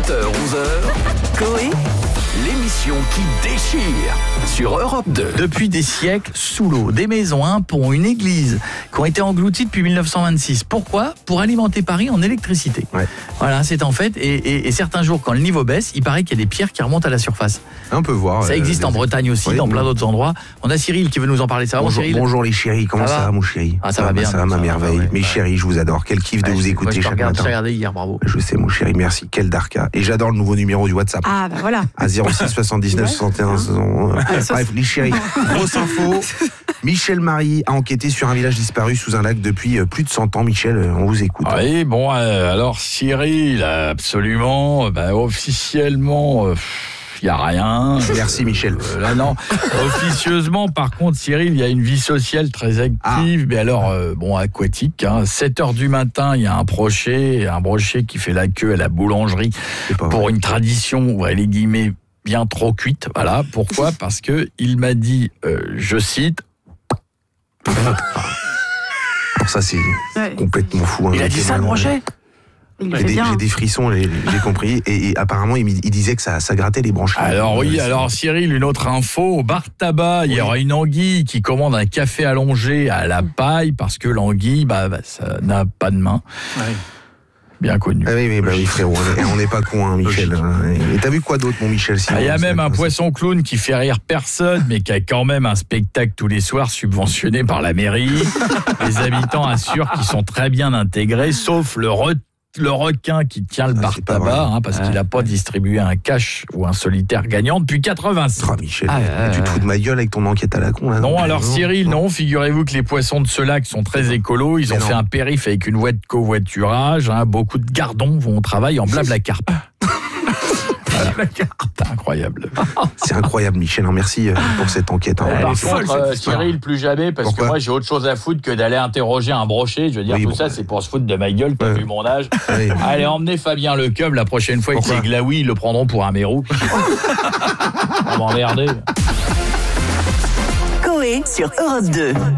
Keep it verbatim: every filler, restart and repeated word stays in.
sept heures onze heures, Coé, l'émission qui déchire sur Europe deux. Depuis des siècles, sous l'eau, des maisons, un pont, une église qui ont été engloutis depuis mille neuf cent vingt-six. Pourquoi ? Pour alimenter Paris en électricité. Ouais. Voilà, c'est en fait, et, et, et certains jours, quand le niveau baisse, il paraît qu'il y a des pierres qui remontent à la surface. On peut voir. Ça euh, existe en Bretagne aussi, oui, dans plein d'autres endroits. On a Cyril qui veut nous en parler. Ça va, bonjour, mon Cyril ? Bonjour les chéris, comment ça, ça va, mon chéri ? Ah, ça, ça va bien. Ça va, ma merveille. Ouais, Mes ouais. chéris, je vous adore. Quel kiff de ouais, vous je, écouter moi, je chaque regarde, matin. Je regardé hier, bravo. Je sais, mon chéri, merci. Quel Darka. Et j'adore le nouveau numéro du WhatsApp. Ah, bah voilà. À zéro six soixante-dix-neuf soixante et onze. Bref, les chéris. Grosse info. Michel Marie a enquêté sur un village disparu sous un lac depuis plus de cent ans. Michel, on vous écoute. Oui, bon, euh, alors Cyril, absolument, bah, officiellement... Euh, il n'y a rien. Merci Michel. Euh, là non. Officieusement, par contre, Cyril, il y a une vie sociale très active, ah. mais alors, euh, bon, aquatique. Hein. sept heures du matin, il y a un brochet, un brochet qui fait la queue à la boulangerie pour vrai. Une tradition, ouvrez les guillemets, bien trop cuite. Voilà. Pourquoi ? Parce que il m'a dit, euh, je cite... Alors ça, c'est ouais. complètement fou. Hein, il a dit ça, le brochet ? J'ai des, j'ai des frissons, j'ai, j'ai compris. Et, et apparemment, il, il disait que ça, ça grattait les branches. Alors oui, alors Cyril, une autre info. Au bar tabac, oui. Il y aura une anguille qui commande un café allongé à la paille parce que l'anguille, bah, bah ça n'a pas de main. Oui. Bien connu. Ah oui, oui, bah oui frérot, on n'est pas con, hein, Michel. Et t'as vu quoi d'autre, mon Michel ? Il ah, y a même un poisson clown qui fait rire personne, mais qui a quand même un spectacle tous les soirs subventionné par la mairie. Les habitants assurent qu'ils sont très bien intégrés, sauf le retour. Le requin qui tient le bar ah, tabac, hein, parce ah, qu'il n'a pas distribué un cash ou un solitaire gagnant depuis quatre-vingt-six. Oh, Michel, ah, euh, tu te fous de ma gueule avec ton enquête à la con là. Non, non alors non, Cyril, non. non, figurez-vous que les poissons de ce lac sont très écolos. Ils ont fait un périph' avec une voie de covoiturage. Hein, beaucoup de gardons vont au travail en blablacarpe. C'est incroyable. C'est incroyable, Michel. Merci pour cette enquête. Hein. Par contre, euh, Cyril, plus jamais, parce Pourquoi que moi, j'ai autre chose à foutre que d'aller interroger un brochet. Je veux dire, oui, tout bon, ça, c'est pour se foutre de ma gueule, t'as ouais. vu mon âge. Oui. Allez, emmenez Fabien Lecum la prochaine fois. Pourquoi? Avec les glaouis, ils le prendront pour un mérou. On va m'emmerder. Coé sur Europe deux.